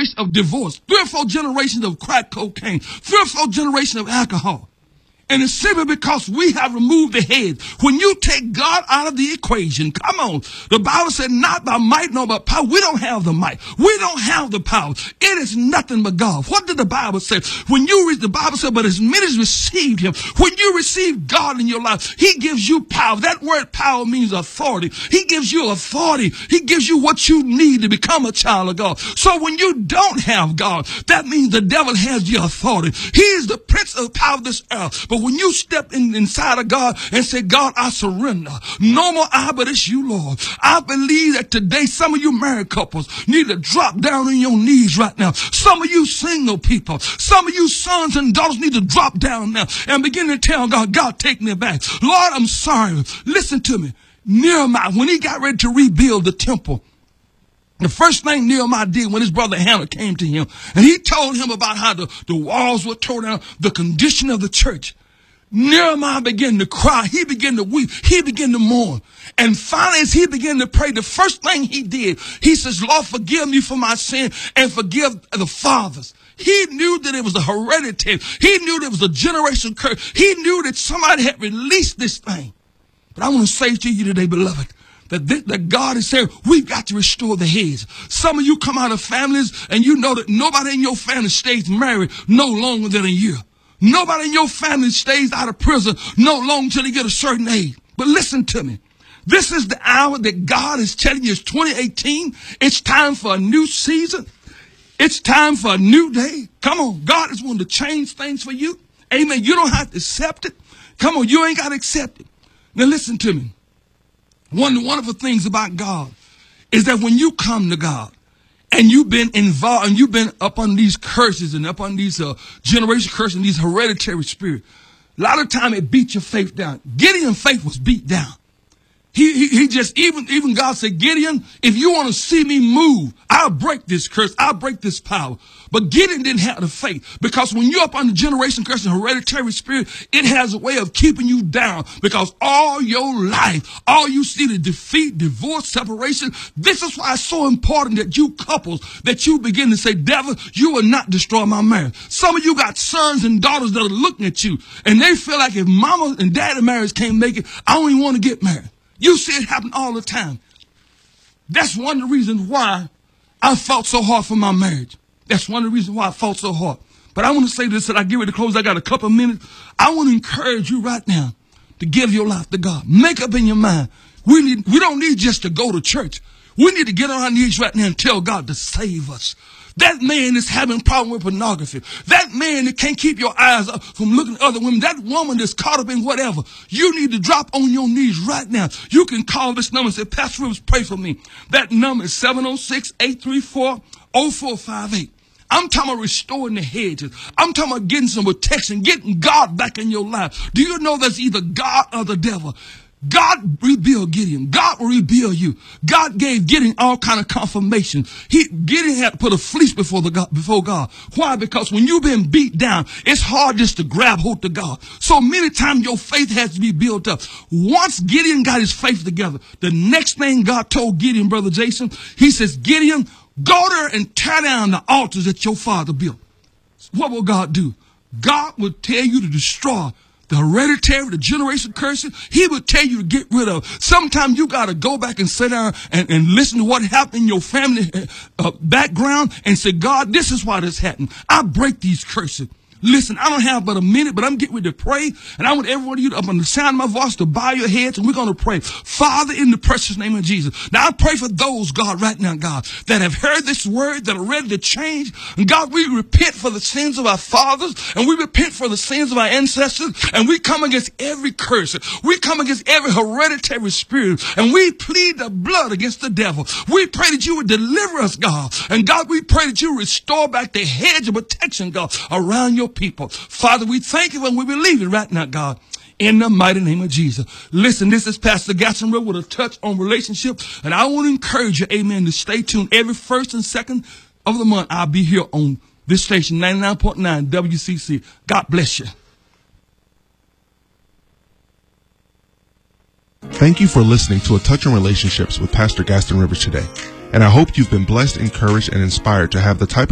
generations of divorce, 3 or 4 generations of crack cocaine, 3 or 4 generations of alcohol. And it's simply because we have removed the head. When you take God out of the equation, come on. The Bible said not by might nor by power. We don't have the might. We don't have the power. It is nothing but God. What did the Bible say? When you read the Bible said, but as many as received him, when you receive God in your life, he gives you power. That word power means authority. He gives you authority. He gives you what you need to become a child of God. So when you don't have God, that means the devil has your authority. He is the prince of the power of this earth. But when you step inside of God and say, God, I surrender. No more I, but it's you, Lord. I believe that today some of you married couples need to drop down on your knees right now. Some of you single people, some of you sons and daughters need to drop down now and begin to tell God, God, take me back. Lord, I'm sorry. Listen to me. Nehemiah, when he got ready to rebuild the temple, the first thing Nehemiah did when his brother Hannah came to him, and he told him about how the walls were torn down, the condition of the church. Nehemiah began to cry. He began to weep. He began to mourn. And finally, as he began to pray, the first thing he did, he says, Lord, forgive me for my sin and forgive the fathers. He knew that it was a hereditary. He knew there was a generational curse. He knew that somebody had released this thing. But I want to say to you today, beloved, that God is saying, we've got to restore the heads. Some of you come out of families and you know that nobody in your family stays married no longer than a year. Nobody in your family stays out of prison no longer until they get a certain age. But listen to me. This is the hour that God is telling you it's 2018. It's time for a new season. It's time for a new day. Come on. God is wanting to change things for you. Amen. You don't have to accept it. Come on. You ain't got to accept it. Now listen to me. One of the wonderful things about God is that when you come to God, and you've been involved, and you've been up on these curses and up on these generation curses and these hereditary spirits, a lot of time it beat your faith down. Gideon's faith was beat down. He just, even God said, Gideon, if you want to see me move, I'll break this curse. I'll break this power. But Gideon didn't have the faith, because when you're up on the generation curse and hereditary spirit, it has a way of keeping you down, because all your life, all you see is defeat, divorce, separation. This is why it's so important that you couples, that you begin to say, devil, you will not destroy my marriage. Some of you got sons and daughters that are looking at you and they feel like if mama and daddy marriage can't make it, I don't even want to get married. You see it happen all the time. That's one of the reasons why I fought so hard for my marriage. That's one of the reasons why I fought so hard. But I want to say this, that I get ready to close. I got a couple of minutes. I want to encourage you right now to give your life to God. Make up in your mind. We don't need just to go to church. We need to get on our knees right now and tell God to save us. That man is having a problem with pornography. That man that can't keep your eyes up from looking at other women. That woman that's caught up in whatever. You need to drop on your knees right now. You can call this number and say, Pastor Rivers, pray for me. That number is 706-834-0458. I'm talking about restoring the hedges. I'm talking about getting some protection, getting God back in your life. Do you know that's either God or the devil? God rebuilt Gideon. God will rebuild you. God gave Gideon all kind of confirmation. Gideon had to put a fleece before God. Why? Because when you've been beat down, it's hard just to grab hold of God. So many times your faith has to be built up. Once Gideon got his faith together, the next thing God told Gideon, Brother Jason, he says, Gideon, go there and tear down the altars that your father built. What will God do? God will tell you to destroy the hereditary, the generation curses. He will tell you to get rid of. Sometimes you got to go back and sit down and listen to what happened in your family background and say, God, this is why this happened. I break these curses. Listen, I don't have but a minute, but I'm getting ready to pray. And I want every one of you to, up on the sound of my voice, to bow your heads, and we're going to pray. Father, in the precious name of Jesus. Now I pray for those, God, right now, God, that have heard this word, that are ready to change. And God, we repent for the sins of our fathers, and we repent for the sins of our ancestors, and we come against every curse. We come against every hereditary spirit, and we plead the blood against the devil. We pray that you would deliver us, God. And God, we pray that you restore back the hedge of protection, God, around your people. Father, we thank you and we believe it right now, God, in the mighty name of Jesus. Listen, this is Pastor Gaston River with a touch on relationship, and I want to encourage you, amen, to stay tuned. Every first and second of the month, I'll be here on this station, 99.9 WCC. God bless you. Thank you for listening to A Touch on Relationships with Pastor Gaston Rivers today. And I hope you've been blessed, encouraged, and inspired to have the type